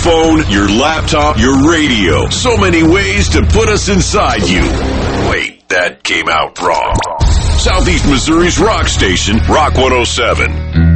phone, your laptop, your radio. So many ways to put us inside you. Wait, that came out wrong. Southeast Missouri's rock station, Rock 107.